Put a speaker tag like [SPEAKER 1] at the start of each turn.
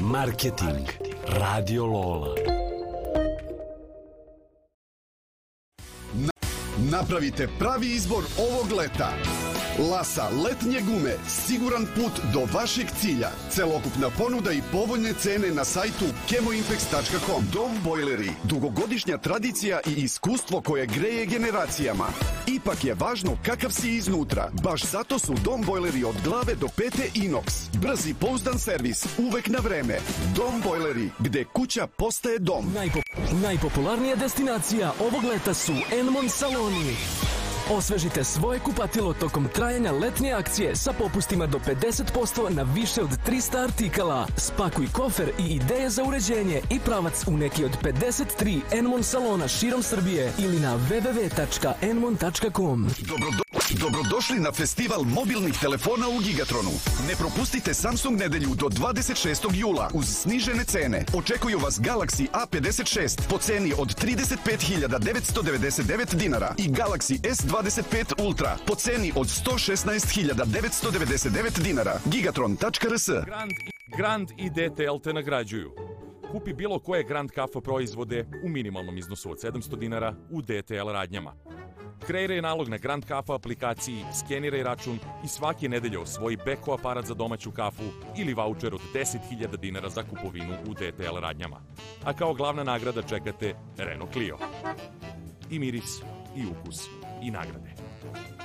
[SPEAKER 1] Marketing. Radio Lola.
[SPEAKER 2] Napravite pravi izbor ovog leta. Lasa letnje gume, siguran put do vašeg cilja. Celokupna ponuda i povoljne cene na sajtu chemoinfex.com. Dom bojleri, dugogodišnja tradicija i iskustvo koje greje generacijama. Ipak je važno kakav si iznutra. Baš zato su Dom bojleri od glave do pete inox. Brzi, pouzdan servis, uvek na vreme. Dom bojleri, gde kuća postaje dom.
[SPEAKER 3] Najpopularnija destinacija ovog leta su Enmont saloni. Osvežite svoje kupatilo tokom trajanja letnje akcije sa popustima do 50% na više od 300 artikala. Spakuj kofer i ideje za uređenje i pravac u neki od 53 Enmont salona širom Srbije ili na www.enmont.com.
[SPEAKER 2] Dobrodošli na festival mobilnih telefona u Gigatronu. Ne propustite Samsung nedelju do 26. jula uz snižene cene. Očekuju vas Galaxy A56 po ceni od 35.999 dinara i Galaxy S25 Ultra po ceni od 116.999 dinara. Gigatron.rs.
[SPEAKER 4] Grand i DTL te nagrađuju. Kupi bilo koje Grand Kafa proizvode u minimalnom iznosu od 700 dinara u DTL radnjama. Kreiraj nalog na Grand Kafa aplikaciji, skeniraj račun i svake nedelje osvoji beko aparat za domaću kafu ili vaučer od 10.000 dinara za kupovinu u DTL radnjama. A kao glavna nagrada čekate Renault Clio. I miris, i ukus, i nagrade.